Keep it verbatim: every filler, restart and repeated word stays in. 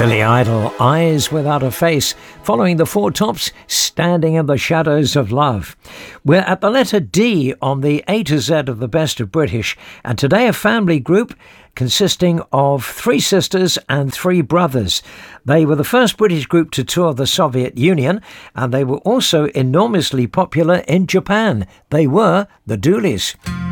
Billy Idol, Eyes Without a Face, following the Four Tops, Standing in the Shadows of Love. We're at the letter D on the A to Z of the Best of British, and today a family group consisting of three sisters and three brothers. They were the first British group to tour the Soviet Union, and they were also enormously popular in Japan. They were the Dooleys.